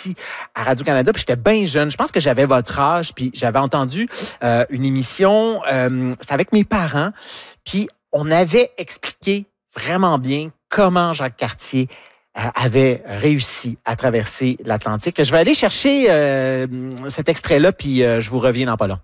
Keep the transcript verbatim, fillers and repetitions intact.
ici à Radio-Canada, puis j'étais bien jeune. Je pense que j'avais votre âge, puis j'avais entendu euh, une émission, euh, c'était avec mes parents, puis on avait expliqué vraiment bien comment Jacques Cartier euh, avait réussi à traverser l'Atlantique. Je vais aller chercher euh, cet extrait-là, puis euh, je vous reviens dans pas long.